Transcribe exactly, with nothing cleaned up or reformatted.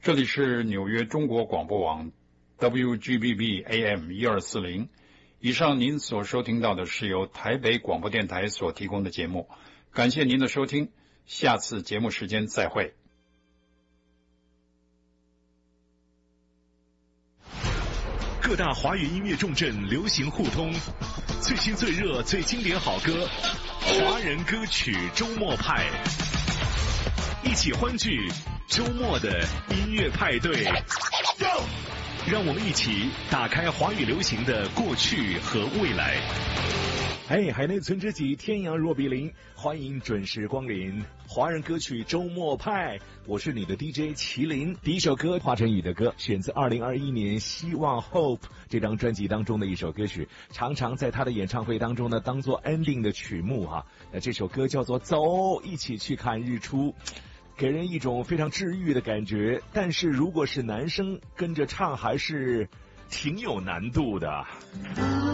这里是纽约中国广播网 W G B B A M 一二四零。以上您所收听到的是由台北广播电台所提供的节目，感谢您的收听，下次节目时间再会。 各大华语音乐重镇流行互通，最新最热最经典好歌，华人歌曲周末派，一起欢聚周末的音乐派对。让我们一起打开华语流行的过去和未来。 哎，海内存知己，天涯若比邻，欢迎准时光临华人歌曲周末派。我是你的 D J 麒麟。第一首歌华晨宇的歌，选自二零二一年希望 Hope 这张专辑当中的一首歌曲，常常在他的演唱会当中呢当做 ending 的曲目哈、啊。那这首歌叫做走，一起去看日出，给人一种非常治愈的感觉，但是如果是男生跟着唱还是挺有难度的。